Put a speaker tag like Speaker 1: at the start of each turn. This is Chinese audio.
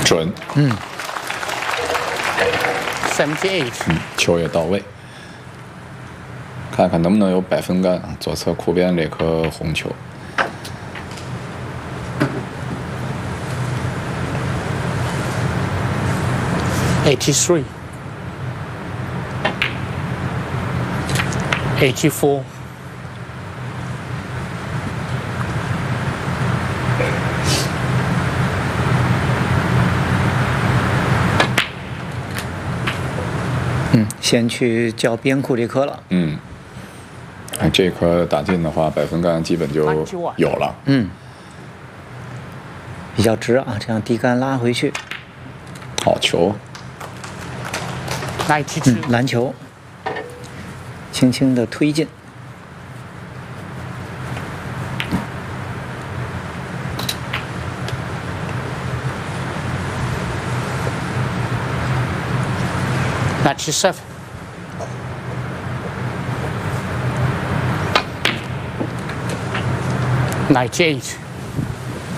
Speaker 1: 准。
Speaker 2: 78。
Speaker 1: 球也到位。看看能不能有百分杆，左侧库边这颗红球。
Speaker 2: 83。84。
Speaker 3: 先去叫边库这颗了。
Speaker 1: 这颗打进的话，百分杆基本就有了。
Speaker 3: 比较直啊，这样低杆拉回去。
Speaker 1: 好球。
Speaker 2: 92。
Speaker 3: 篮球，轻轻的推进。
Speaker 2: 97。98。